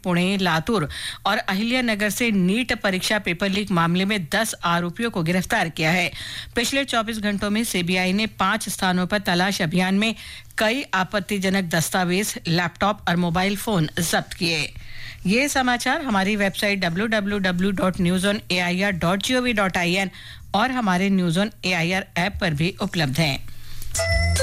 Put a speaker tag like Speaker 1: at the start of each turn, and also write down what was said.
Speaker 1: पुणे, लातूर और अहिल्यानगर से नीट परीक्षा पेपर लीक मामले में 10 आरोपियों को गिरफ्तार किया है। पिछले 24 घंटों में सीबीआई ने 5 स्थानों पर तलाश अभियान में कई आपत्तिजनक दस्तावेज, लैपटॉप और मोबाइल फोन जब्त किए। ये समाचार हमारी वेबसाइट www.newsonair.gov.in और हमारे न्यूज़ ऑन एआईआर ऐप पर भी उपलब्ध हैं।